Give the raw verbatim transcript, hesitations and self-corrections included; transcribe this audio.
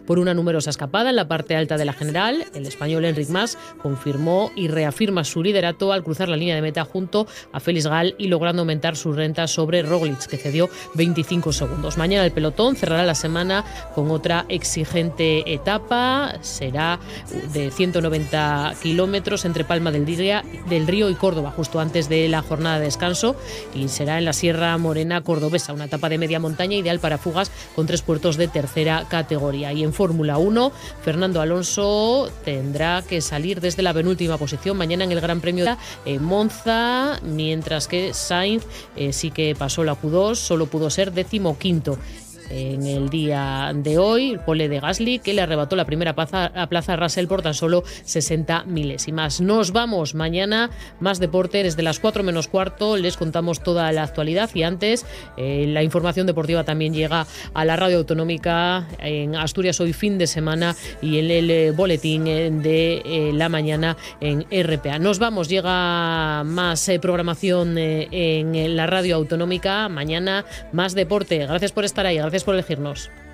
por una numerosa escapada en la parte alta de la general. El español Enric Mas confirmó y reafirma su liderato al cruzar la línea de meta junto a Félix Gall y logrando aumentar sus rentas sobre Roglic, que cedió veinticinco segundos. Mañana el pelotón cerrará la semana con otra exigente etapa. Será de ciento noventa kilómetros entre Palma del, Día, del Río y Córdoba, justo antes de la jornada de descanso, y será en la Sierra Morena cordobesa, una etapa de media montaña ideal para fugas con tres puertos de tercera categoría. Y en Fórmula uno, Fernando Alonso tendrá que salir desde la penúltima posición mañana en el Gran Premio de Monza, mientras que Sainz eh, sí que pasó la Q dos, solo pudo ser decimoquinto. En el día de hoy, el pole de Gasly, que le arrebató la primera plaza a Plaza Russell por tan solo sesenta milésimas. Nos vamos mañana, más deporte, desde las cuatro menos cuarto, les contamos toda la actualidad y antes eh, la información deportiva también llega a la radio autonómica en Asturias Hoy fin de semana y en el eh, boletín de eh, la mañana en R P A. Nos vamos, llega más eh, programación eh, en la radio autonómica, mañana más deporte. Gracias por estar ahí, gracias por elegirnos.